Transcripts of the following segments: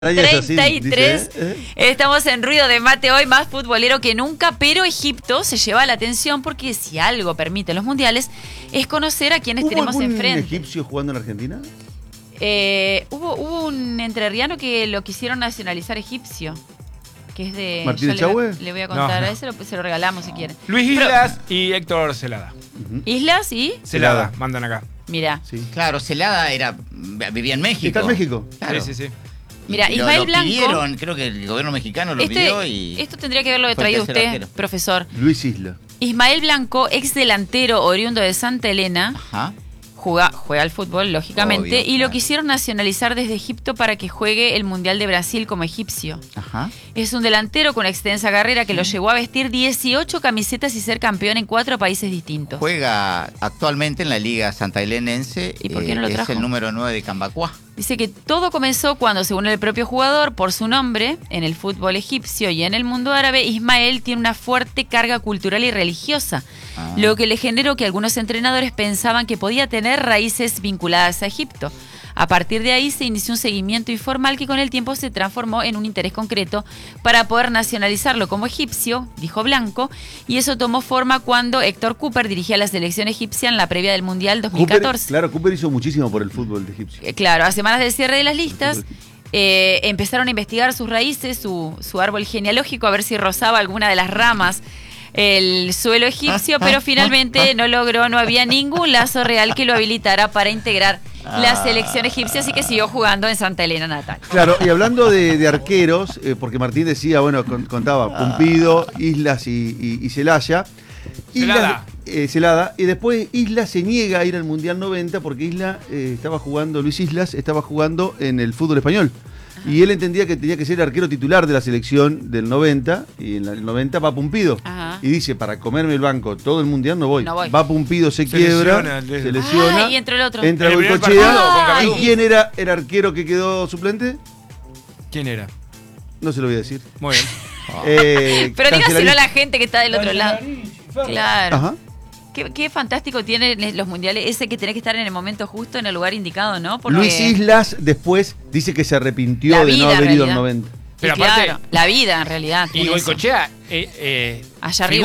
33. Estamos en Ruido de Mate hoy, más futbolero que nunca, pero Egipto se lleva la atención porque si algo permiten los mundiales es conocer a quienes tenemos enfrente. ¿Hubo egipcio jugando en Argentina? Hubo un entrerriano que lo quisieron nacionalizar egipcio, que es de... ¿Martín Echagüe? Le voy a contar, a ese se lo regalamos si quieren. Luis Islas y Héctor Celada. Islas y... Celada, mandan acá. Mira. Sí. Claro, Celada vivía en México. ¿Está en México? Claro. Sí. Mira, Ismael Blanco... Pidieron, creo que el gobierno mexicano lo pidió y... Esto tendría que haberlo traído usted, arquero. profesor. Luis Isla. Ismael Blanco, ex delantero oriundo de Santa Elena, Ajá. juega al fútbol, lógicamente, Obvio, y lo claro. quisieron nacionalizar desde Egipto para que juegue el Mundial de Brasil como egipcio. Ajá. Es un delantero con extensa carrera que lo llevó a vestir 18 camisetas y ser campeón en 4 países distintos. Juega actualmente en la Liga Santaelenense. ¿Y por qué no lo trajo? Es el número 9 de Cambacuá. Dice que todo comenzó cuando, según el propio jugador, por su nombre, en el fútbol egipcio y en el mundo árabe, Ismael tiene una fuerte carga cultural y religiosa, lo que le generó que algunos entrenadores pensaban que podía tener raíces vinculadas a Egipto. A partir de ahí se inició un seguimiento informal que con el tiempo se transformó en un interés concreto para poder nacionalizarlo como egipcio, dijo Blanco, y eso tomó forma cuando Héctor Cooper dirigía la selección egipcia en la previa del Mundial 2014. Cooper hizo muchísimo por el fútbol de egipcio. Claro, a semanas del cierre de las listas empezaron a investigar sus raíces, su árbol genealógico, a ver si rozaba alguna de las ramas el suelo egipcio, pero finalmente no logró, no había ningún lazo real que lo habilitara para integrar la selección egipcia, así que siguió jugando en Santa Elena natal. Claro, y hablando de arqueros, porque Martín decía, bueno, contaba Pumpido, Islas y Celaya. Celada. Y después Isla se niega a ir al Mundial 90 porque Luis Islas estaba jugando en el fútbol español. Y él entendía que tenía que ser arquero titular de la selección del 90, y en el 90 va Pumpido. Ajá. Y dice, para comerme el banco todo el Mundial no voy. No voy. Va Pumpido, se quiebra, se lesiona. Y entró el otro. Entra El primer Goicoechea. partido con ¿Y Camerún. quién era el arquero que quedó suplente? ¿Quién era? No se lo voy a decir. Muy bien. Pero dígaselo a Cancelarista. la gente que está del otro lado. Claro. Ajá. Qué fantástico tienen los mundiales, ese que tenés que estar en el momento justo, en el lugar indicado, ¿no? Porque Luis Islas después dice que se arrepintió La de no vida, haber en ido al realidad. 90. Pero claro, aparte- la vida en realidad. Y tiene eso. Goicoechea, Allá arriba.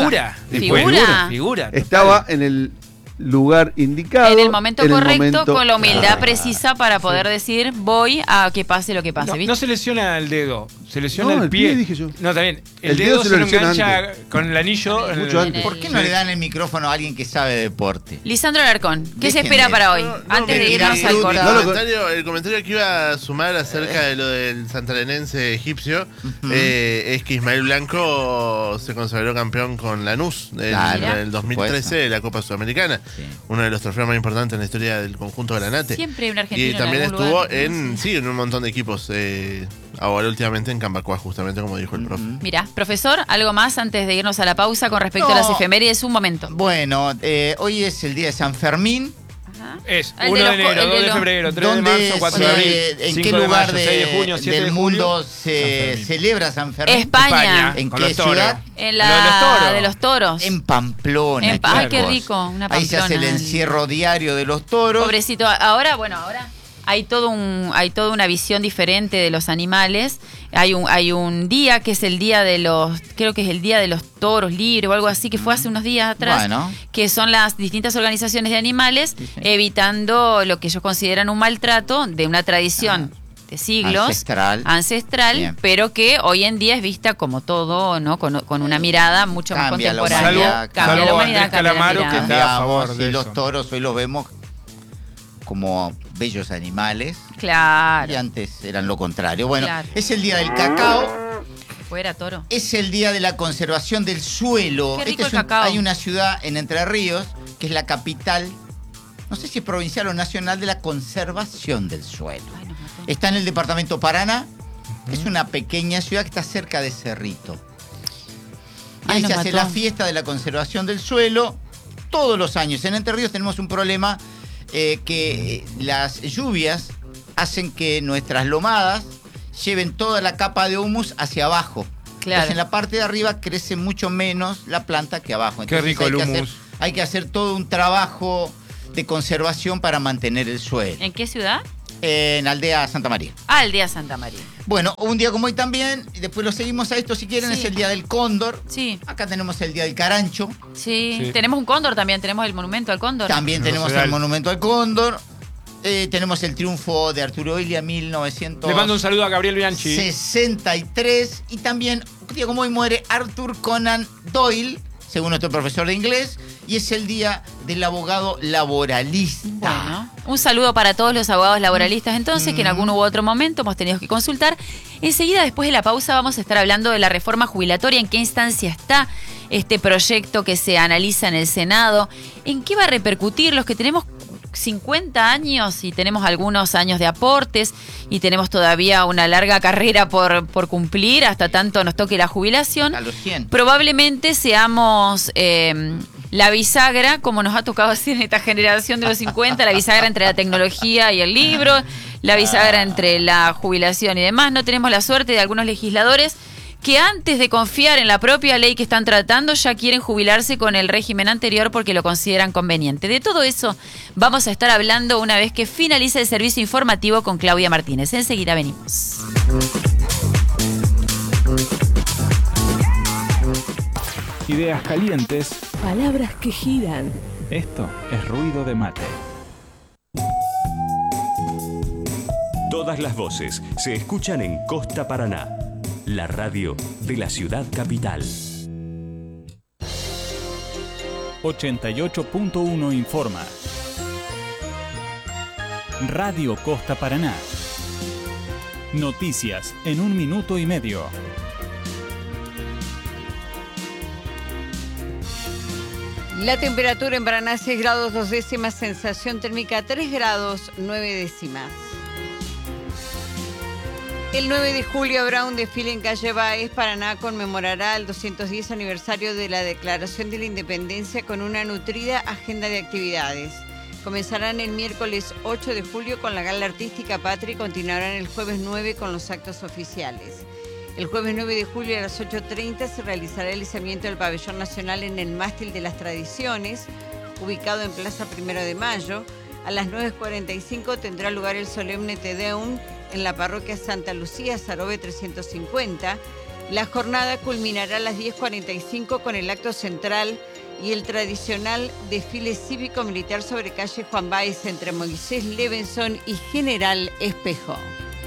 Figura. Estaba en el lugar indicado. En el momento correcto, momento- con la humildad Claro. precisa para poder decir, voy a que pase lo que pase, No, ¿viste? no se lesiona el dedo, se lesiona No, el el pie. pie, dije yo. No, también. El El dedo dedo se se lo lo lesiona engancha antes. con el anillo. Mucho antes. ¿Por qué no le dan el micrófono a alguien que sabe de deporte? Lisandro Alarcón, ¿qué se Déjenme. espera para hoy? No, Antes de me irnos dirá al fruta. corte. El comentario que iba a sumar acerca de lo del santalenense egipcio es que Ismael Blanco se consagró campeón con Lanús en Claro, el 2013 de la Copa Sudamericana, Sí. uno de los trofeos más importantes en la historia del conjunto granate. Siempre hay un argentino Y también en algún estuvo lugar. en un montón de equipos, ahora últimamente en Cambacuá, justamente como dijo el profe. Mirá, profesor, algo más antes de irnos a la pausa con respecto a las efemérides, un momento. Bueno, hoy es el día de San Fermín. Ajá. Es El 1 de de los- enero, el de 2 de los- febrero, 3 de ¿Dónde marzo, 4 de abril, ¿En 5 qué de lugar mayo, 6 de junio, 7 del de mundo julio? se San Fermín. celebra San Fermín? España. ¿En con qué los toros. ciudad? En Lo de los toros. la de los toros. En Pamplona. Ay, qué chicos. rico, una Ahí se hace el Pamplona. encierro diario de los toros. Pobrecito, ahora hay toda una visión diferente de los animales. Hay un día que es el día de los, creo que es el día de los toros libres o algo así, que fue hace unos días atrás, Bueno. que son las distintas organizaciones de animales evitando lo que ellos consideran un maltrato de una tradición de siglos Ancestral. Bien. pero que hoy en día es vista como todo, ¿no? Con una mirada mucho más Cambia la contemporánea. humanidad, Cambia la salvo humanidad, Andrés cambia la Calamaro, que mirada. está a favor Cambiamos, de y los eso. toros hoy los vemos como bellos animales. Claro, Y antes eran lo contrario. Bueno, Claro. es el día del cacao. fuera toro. Es el día de la conservación del suelo. Qué rico Es el cacao. Hay una ciudad en Entre Ríos que es la capital, no sé si es provincial o nacional, de la conservación del suelo. Ay, nos mató. Está en el departamento Paraná. Es una pequeña ciudad que está cerca de Cerrito. Y Ay, ahí nos se hace mató. la fiesta de la conservación del suelo todos los años. En Entre Ríos tenemos un problema que las lluvias hacen que nuestras lomadas lleven toda la capa de humus hacia abajo. Claro. Entonces en la parte de arriba crece mucho menos la planta que abajo. Qué rico hay el que humus. hay que hacer todo un trabajo de conservación para mantener el suelo. ¿En qué ciudad? En Aldea Santa María. Aldea Santa María. Bueno, un día como hoy también, y después lo seguimos a esto si quieren, Sí. es el Día del Cóndor. Sí, Acá tenemos el Día del Carancho. sí, Sí. tenemos un cóndor también, tenemos el monumento al cóndor. También tenemos Nacional. el Monumento al Cóndor. Tenemos el triunfo de Arturo Illia 1963. Le mando un saludo a Gabriel Bianchi. Y también, un día como hoy, muere Arthur Conan Doyle, según nuestro profesor de inglés. Y es el Día del Abogado Laboralista. Bueno, un saludo para todos los abogados laboralistas entonces, que en algún u otro momento hemos tenido que consultar. Enseguida, después de la pausa, vamos a estar hablando de la reforma jubilatoria, en qué instancia está este proyecto que se analiza en el Senado, en qué va a repercutir los que tenemos 50 años y tenemos algunos años de aportes y tenemos todavía una larga carrera por cumplir hasta tanto nos toque la jubilación. A los 100. Probablemente seamos la bisagra, como nos ha tocado así en esta generación de los 50, la bisagra entre la tecnología y el libro, la bisagra entre la jubilación y demás. No tenemos la suerte de algunos legisladores que antes de confiar en la propia ley que están tratando ya quieren jubilarse con el régimen anterior porque lo consideran conveniente. De todo eso vamos a estar hablando una vez que finalice el servicio informativo con Claudia Martínez. Enseguida venimos. Ideas calientes. Palabras que giran. Esto es ruido de mate. Todas las voces se escuchan en Costa Paraná, la radio de la ciudad capital. 88.1 informa. Radio Costa Paraná. Noticias en 1 minuto y medio. La temperatura en Paraná 6 grados 2 décimas, sensación térmica 3 grados 9 décimas. El 9 de julio habrá un desfile en calle Báez. Paraná conmemorará el 210 aniversario de la Declaración de la Independencia con una nutrida agenda de actividades. Comenzarán el miércoles 8 de julio con la gala artística Patria y continuarán el jueves 9 con los actos oficiales. El jueves 9 de julio a las 8:30 se realizará el izamiento del pabellón nacional en el Mástil de las Tradiciones, ubicado en Plaza 1 de Mayo. A las 9:45 tendrá lugar el solemne Te Deum en la parroquia Santa Lucía, Sarobe 350. La jornada culminará a las 10:45 con el acto central y el tradicional desfile cívico-militar sobre calle Juan Báez entre Moisés Levenson y General Espejo.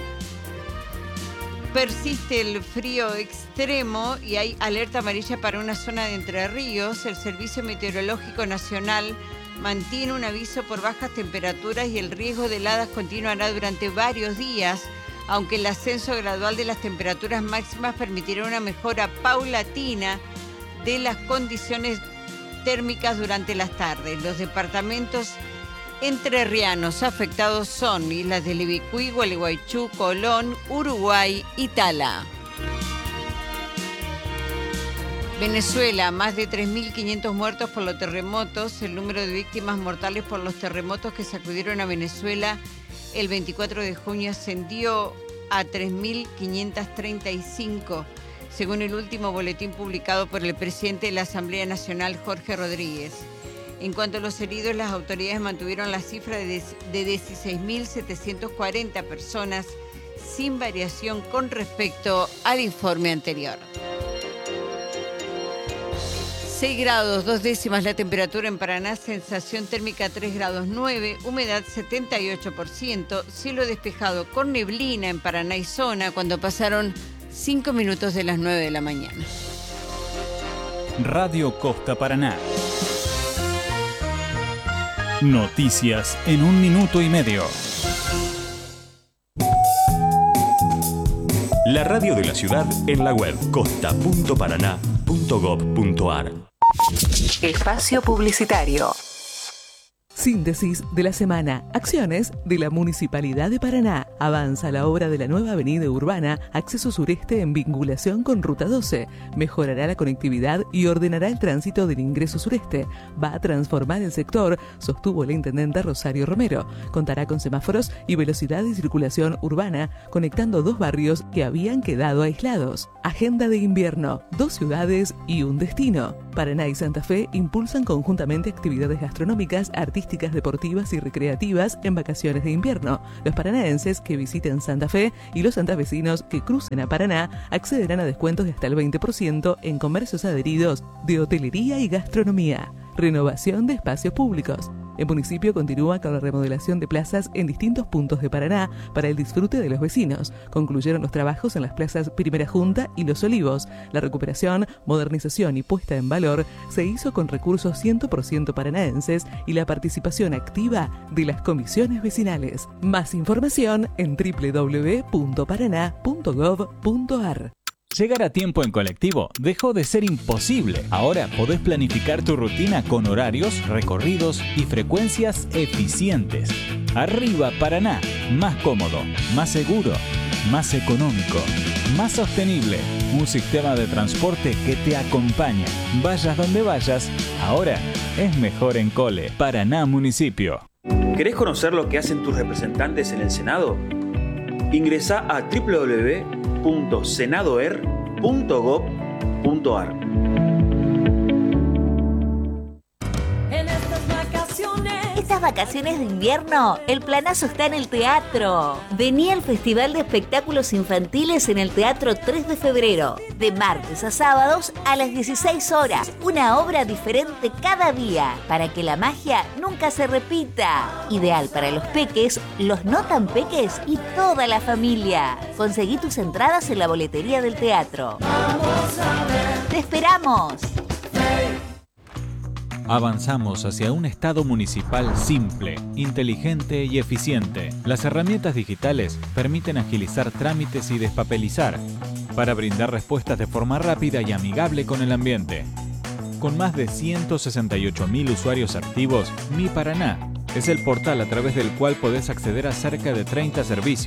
Persiste el frío extremo y hay alerta amarilla para una zona de Entre Ríos. El Servicio Meteorológico Nacional mantiene un aviso por bajas temperaturas y el riesgo de heladas continuará durante varios días, aunque el ascenso gradual de las temperaturas máximas permitirá una mejora paulatina de las condiciones térmicas durante las tardes. Los departamentos entrerrianos afectados son Islas del Ibicuí, Gualeguaychú, Colón, Uruguay y Tala. Venezuela, más de 3.500 muertos por los terremotos. El número de víctimas mortales por los terremotos que sacudieron a Venezuela el 24 de junio ascendió a 3.535, según el último boletín publicado por el presidente de la Asamblea Nacional, Jorge Rodríguez. En cuanto a los heridos, las autoridades mantuvieron la cifra de 16.740 personas, sin variación con respecto al informe anterior. 6 grados 2 décimas la temperatura en Paraná, sensación térmica 3 grados 9, humedad 78%, cielo despejado con neblina en Paraná y zona cuando pasaron 5 minutos de las 9 de la mañana. Radio Costa Paraná. Noticias en 1 minuto y medio. La radio de la ciudad en la web costa.paraná.gov.ar. Espacio publicitario. Síntesis de la semana. Acciones de la Municipalidad de Paraná. Avanza la obra de la nueva avenida urbana, acceso sureste en vinculación con Ruta 12. Mejorará la conectividad y ordenará el tránsito del ingreso sureste. Va a transformar el sector, sostuvo la intendenta Rosario Romero. Contará con semáforos y velocidad de circulación urbana, conectando 2 barrios que habían quedado aislados. Agenda de invierno. 2 ciudades y un destino. Paraná y Santa Fe impulsan conjuntamente actividades gastronómicas, artísticas turísticas, deportivas y recreativas en vacaciones de invierno. Los paranaenses que visiten Santa Fe y los santafesinos que crucen a Paraná accederán a descuentos de hasta el 20% en comercios adheridos de hotelería y gastronomía. Renovación de espacios públicos. El municipio continúa con la remodelación de plazas en distintos puntos de Paraná para el disfrute de los vecinos. Concluyeron los trabajos en las plazas Primera Junta y Los Olivos. La recuperación, modernización y puesta en valor se hizo con recursos 100% paranaenses y la participación activa de las comisiones vecinales. Más información en www.paraná.gov.ar. Llegar a tiempo en colectivo dejó de ser imposible. Ahora podés planificar tu rutina con horarios, recorridos y frecuencias eficientes. Arriba Paraná, más cómodo, más seguro, más económico, más sostenible. Un sistema de transporte que te acompaña. Vayas donde vayas, ahora es mejor en Cole. Paraná Municipio. ¿Querés conocer lo que hacen tus representantes en el Senado? Ingresá a www.senadoer.gov.ar. Estas vacaciones de invierno, el planazo está en el teatro. Vení al Festival de Espectáculos Infantiles en el Teatro 3 de Febrero, de martes a sábados a las 16 horas. Una obra diferente cada día, para que la magia nunca se repita. Ideal para los peques, los no tan peques y toda la familia. Conseguí tus entradas en la boletería del teatro. ¡Te esperamos! Avanzamos hacia un Estado municipal simple, inteligente y eficiente. Las herramientas digitales permiten agilizar trámites y despapelizar para brindar respuestas de forma rápida y amigable con el ambiente. Con más de 168.000 usuarios activos, Mi Paraná es el portal a través del cual podés acceder a cerca de 30 servicios